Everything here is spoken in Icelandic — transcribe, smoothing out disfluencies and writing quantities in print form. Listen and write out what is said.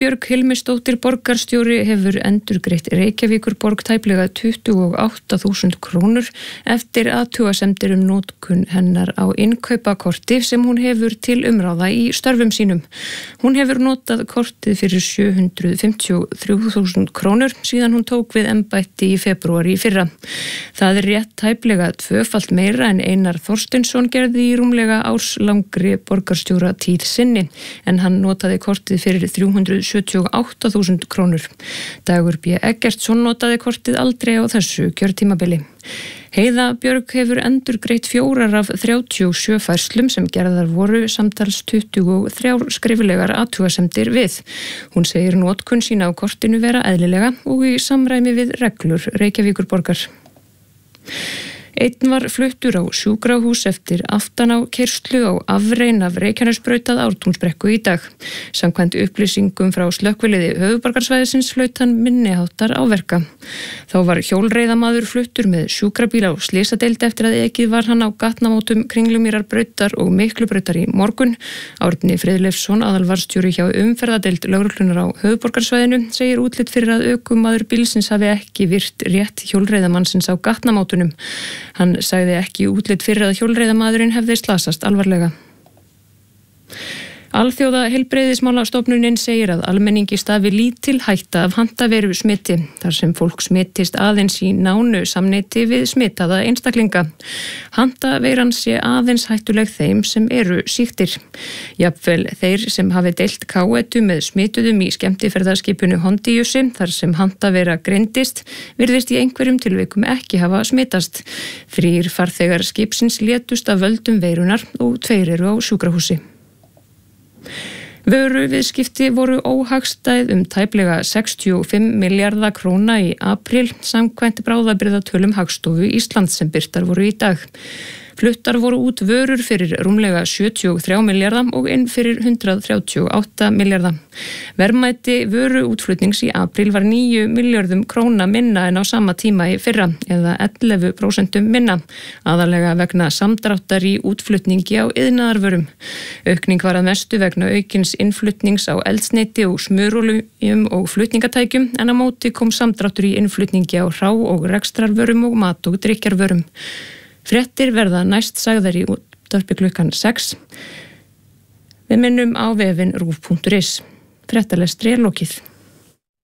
Björg Hilmisdóttir borgarstjóri hefur endurgreitt Reykjavíkurborg tæplega 28.000 krónur eftir athugasemdir notkun hennar á innkaupakorti sem hún hefur til umráða í störfum sínum. Hún hefur notað kortið fyrir 753.000 krónur síðan hún tók við embætti í febrúar í fyrra. Það rétt tæplega tvöfalt meira en Einar Þorsteinsson gerði í rúmlega árslangri borgarstjóra tíð sinni, en hann notaði kortið fyrir 378.000 krónur. Dagur B. Eggertsson notaði kortið aldrei á þessu kjörtímabili. Heiða Björg hefur endurgreitt 4 af 37 færslum sem gerðar voru samtals 23 skriflegar athugasemdir við. Hún segir notkun sína á kortinu vera eðlilega og í samræmi við reglur Reykjavíkurborgar. Einn var fluttur á sjúkrahús eftir aftan á keyrslu á afrein af Reykjanesbraut að Ártúnsbrekku í dag. Samkvæmt upplýsingum frá slökkviliði höfuðborgarsvæðisins hlaut hann minniháttar áverka. Þá var hjólreiðamaður fluttur með sjúkrabíl á slysadeild eftir að ekið var hann á gatnamótum Kringlumýrarbrautar og Miklubrautar í morgun. Árni Friðleifsson, aðalvarðstjóri hjá umferðadeild lögreglunar á höfuðborgarsvæðinu, segir útlit fyrir að ökumaður bílsins hafi ekki virt rétt hjólreiðamannsins á gatnamótunum. Hann sagði ekki útlit fyrir að hjólreiðamaðurinn hefði slasast alvarlega. Alþjóða heilbrigðismálastofnunin segir að almenningi stafi lítil hætta af handaveru smiti, þar sem fólk smitist aðeins í nánu samneyti við smitaða einstaklinga. Handaveiran sé aðeins hættuleg þeim sem eru sýktir. Jafnvel þeir sem hafi deilt káetu með smituðum í skemmtiferðaskipinu Hondiusi, þar sem handaveira greindist, virðist í einhverjum tilvikum ekki hafa smitast. 3 farþegar skipsins létust af völdum veirunar og 2 eru á sjúkrahúsi. Vöruviðskipti voru óhagstæð tæplega 65 milljarða króna í apríl samkvæmt bráðabirgðatölum Hagstofu Íslands sem birtar voru í dag. Fluttar voru út vörur fyrir rúmlega 73 milljarða og inn fyrir 138 milljarða. Verðmæti vöruútflutnings í apríl var 9 milljörðum króna minna en á sama tíma í fyrra, eða 11% minna, aðalega vegna samdráttar í útflutningi á iðnaðarvörum. Aukning var að mestu vegna aukins innflutnings á eldsneyti og smurolíum og flutningatækjum, en á móti kom samdráttur í innflutningi á hrá- og rekstrarvörum og mat- og drykkjarvörum. Fréttir verða næst sagðar í útvarpi klukkan 6. Við minnum á vefinn rúv.is. Fréttalestri lokið.